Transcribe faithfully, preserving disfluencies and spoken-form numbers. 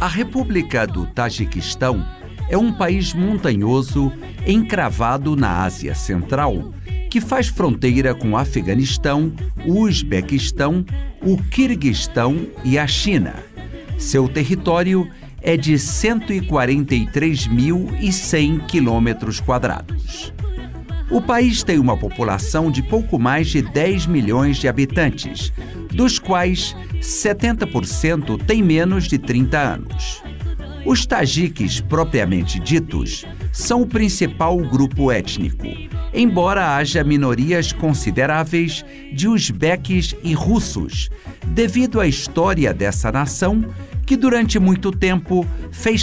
A República do Tajiquistão é um país montanhoso encravado na Ásia Central, que faz fronteira com o Afeganistão, o Uzbequistão, o Quirguistão e a China. Seu território é de cento e quarenta e três mil e cem quilômetros quadrados. O país tem uma população de pouco mais de dez milhões de habitantes, dos quais setenta por cento têm menos de trinta anos. Os tajiques, propriamente ditos, são o principal grupo étnico, embora haja minorias consideráveis de uzbeques e russos, devido à história dessa nação que durante muito tempo fez